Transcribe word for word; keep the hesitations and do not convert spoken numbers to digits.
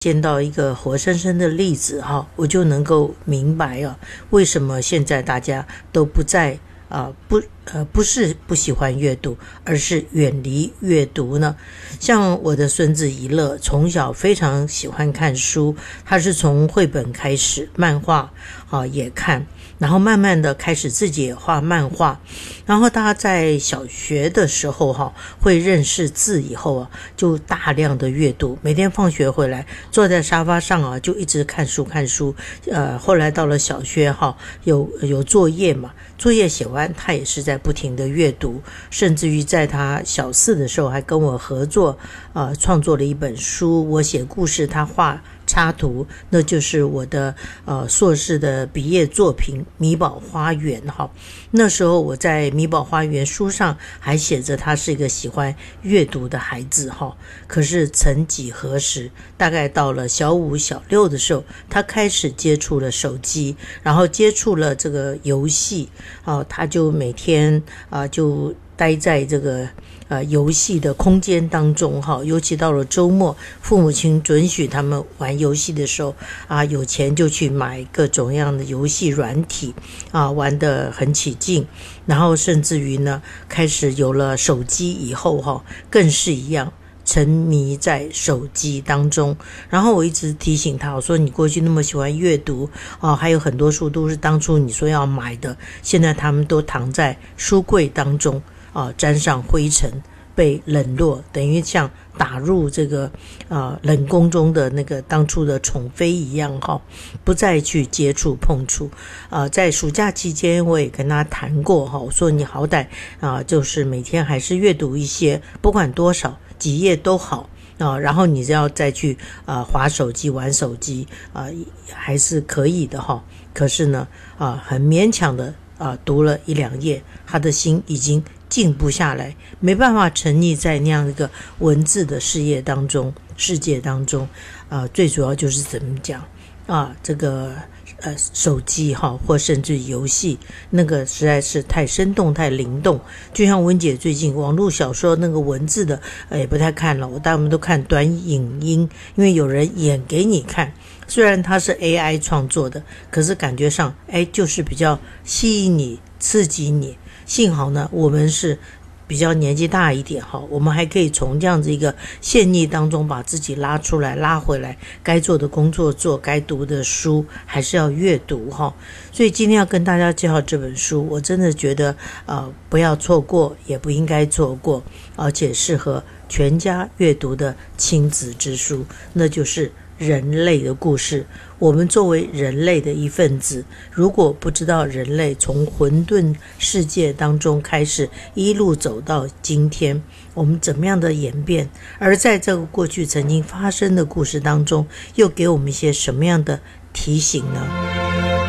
见到一个活生生的例子哈，我就能够明白啊，为什么现在大家都不再啊、呃、不呃不是不喜欢阅读，而是远离阅读呢？像我的孙子怡乐，从小非常喜欢看书，他是从绘本开始，漫画啊也看。然后慢慢的开始自己也画漫画，然后他在小学的时候哈，会认识字以后啊，就大量的阅读，每天放学回来坐在沙发上啊，就一直看书看书。呃，后来到了小学哈，有有作业嘛，作业写完他也是在不停的阅读，甚至于在他小四的时候还跟我合作，呃，创作了一本书，我写故事，他画插图，那就是我的呃硕士的毕业作品《米宝花园》哈。那时候我在《米宝花园》书上还写着他是一个喜欢阅读的孩子哈。可是曾几何时，大概到了小五小六的时候，他开始接触了手机，然后接触了这个游戏啊，他就每天啊就待在这个呃游戏的空间当中哈，尤其到了周末，父母亲准许他们玩游戏的时候啊，有钱就去买各种样的游戏软体啊，玩得很起劲。然后甚至于呢，开始有了手机以后哈，更是一样。沉迷在手机当中，然后我一直提醒他，我说你过去那么喜欢阅读哦，还有很多书都是当初你说要买的，现在他们都躺在书柜当中啊，沾上灰尘，被冷落，等于像打入这个啊冷宫中的那个当初的宠妃一样哈，不再去接触碰触。啊，在暑假期间我也跟他谈过哈，我说你好歹啊，就是每天还是阅读一些，不管多少。几页都好啊，然后你只要再去啊滑手机玩手机啊，还是可以的哈。可是呢啊，很勉强的啊读了一两页，他的心已经静不下来，没办法沉溺在那样一个文字的世界当中，世界当中啊，最主要就是怎么讲啊，这个。呃，手机哈，或甚至游戏，那个实在是太生动、太灵动。就像文姐最近网络小说那个文字的，呃，也不太看了，我大部分都看短影音，因为有人演给你看。虽然它是 A I 创作的，可是感觉上，哎，就是比较吸引你、刺激你。幸好呢，我们是。比较年纪大一点哈，我们还可以从这样子一个陷溺当中把自己拉出来拉回来，该做的工作做，该读的书还是要阅读哈。所以今天要跟大家介绍这本书，我真的觉得呃不要错过，也不应该错过，而且适合全家阅读的亲子之书，那就是人类的故事。我们作为人类的一份子，如果不知道人类从混沌世界当中开始一路走到今天，我们怎么样的演变，而在这个过去曾经发生的故事当中，又给我们一些什么样的提醒呢？